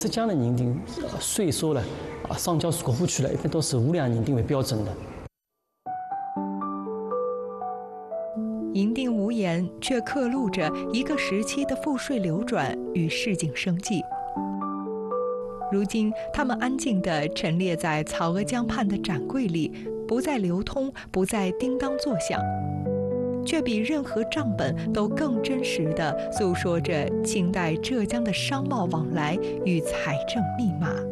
浙江的银锭税收呢，上交国库区了，一般都是无量银锭为标准的。 银锭无言，却刻录着一个时期的赋税流转与市井生计。如今，它们安静地陈列在曹娥江畔的展柜里，不再流通，不再叮当作响，却比任何账本都更真实地诉说着清代浙江的商贸往来与财政密码。